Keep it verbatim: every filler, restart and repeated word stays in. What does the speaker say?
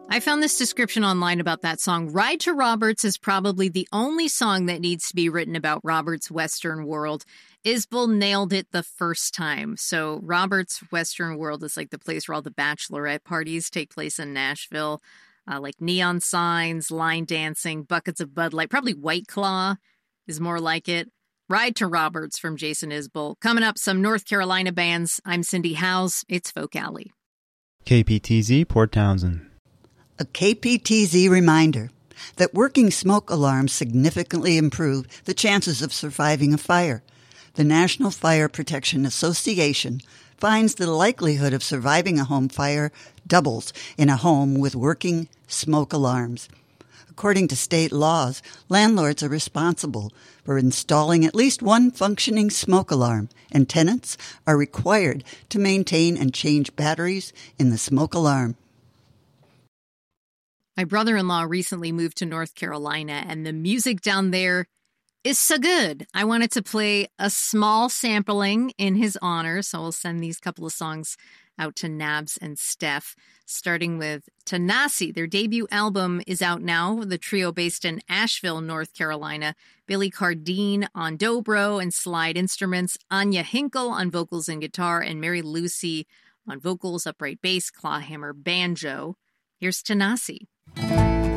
I found this description online about that song. Ride to Roberts is probably the only song that needs to be written about Robert's Western World. Isbell nailed it the first time. So Robert's Western World is like the place where all the bachelorette parties take place in Nashville. Uh, like neon signs, line dancing, buckets of Bud Light. Probably White Claw is more like it. Ride to Roberts from Jason Isbell. Coming up, some North Carolina bands. I'm Cindy Howes. It's Folk Alley. K P T Z, Port Townsend. A K P T Z reminder that working smoke alarms significantly improve the chances of surviving a fire. The National Fire Protection Association finds the likelihood of surviving a home fire doubles in a home with working smoke alarms. According to state laws, landlords are responsible for installing at least one functioning smoke alarm, and tenants are required to maintain and change batteries in the smoke alarm. My brother-in-law recently moved to North Carolina, and the music down there is so good. I wanted to play a small sampling in his honor, so I'll send these couple of songs out to Nabs and Steph, starting with Tanasi. Their debut album is out now, the trio based in Asheville, North Carolina. Billy Cardine on dobro and slide instruments, Anya Hinkle on vocals and guitar, and Mary Lucy on vocals, upright bass, clawhammer, banjo. Here's Tanasi.